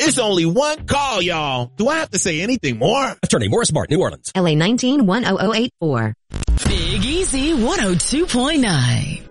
It's only one call, y'all. Do I have to say anything more? Attorney Morris Martin, New Orleans. LA 19-10084. Big Easy 102.9.